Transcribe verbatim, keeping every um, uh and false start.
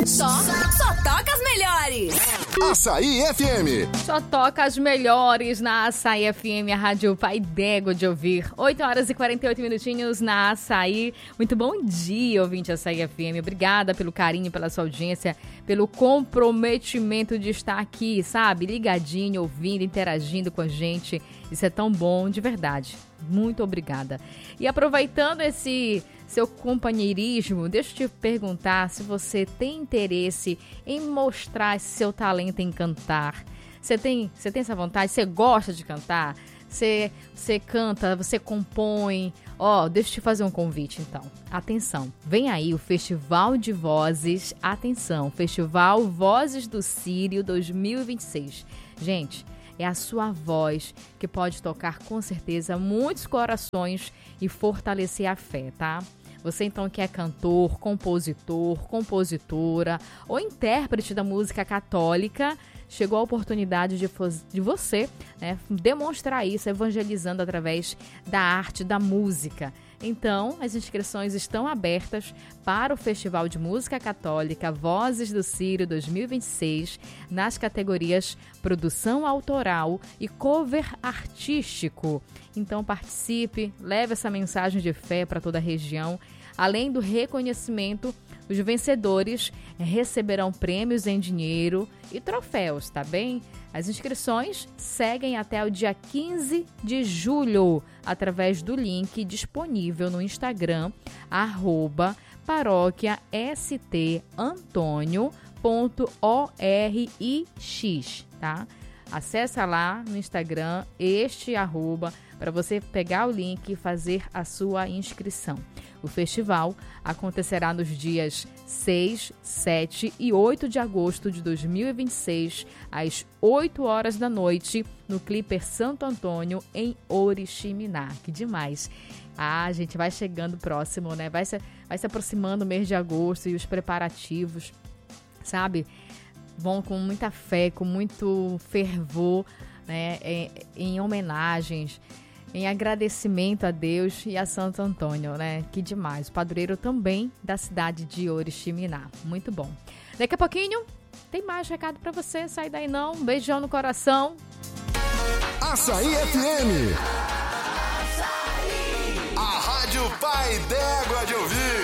Só, só toca as melhores. Açaí F M. Só toca as melhores na Açaí F M, a rádio pai d'égua de ouvir. oito horas e quarenta e oito minutinhos na Açaí. Muito bom dia, ouvinte Açaí F M. Obrigada pelo carinho, pela sua audiência, pelo comprometimento de estar aqui, sabe? Ligadinho, ouvindo, interagindo com a gente. Isso é tão bom, de verdade. Muito obrigada. E aproveitando esse seu companheirismo, deixa eu te perguntar se você tem interesse em mostrar esse seu talento em cantar. Você tem, você tem essa vontade? Você gosta de cantar? Você, você canta, você compõe? Ó, oh, deixa eu te fazer um convite, então. Atenção, vem aí o Festival de Vozes. Atenção, Festival Vozes do Sírio dois mil e vinte e seis. Gente, é a sua voz que pode tocar com certeza muitos corações e fortalecer a fé, tá? Você então que é cantor, compositor, compositora ou intérprete da música católica, chegou a oportunidade de, de você, né, demonstrar isso, evangelizando através da arte, da música. Então, as inscrições estão abertas para o Festival de Música Católica Vozes do Sírio dois mil e vinte e seis nas categorias Produção Autoral e Cover Artístico. Então, participe, leve essa mensagem de fé para toda a região. Além do reconhecimento, os vencedores receberão prêmios em dinheiro e troféus, tá bem? As inscrições seguem até o dia quinze de julho, através do link disponível no Instagram, arroba paróquia stantônio.orix, tá? Acesse lá no Instagram, este arroba, para você pegar o link e fazer a sua inscrição. O festival acontecerá nos dias seis, sete e oito de agosto de dois mil e vinte e seis, às oito horas da noite, no Clipper Santo Antônio, em Oriximiná. Que demais! Ah, a gente vai chegando próximo, né? Vai se, vai se aproximando o mês de agosto e os preparativos, sabe? Vão com muita fé, com muito fervor, né? Em, em homenagens, em agradecimento a Deus e a Santo Antônio, né? Que demais. O padroeiro também da cidade de Oriximiná. Muito bom. Daqui a pouquinho tem mais recado pra você. Sai daí não. Um beijão no coração. Açaí F M. A rádio pai d'égua de ouvir.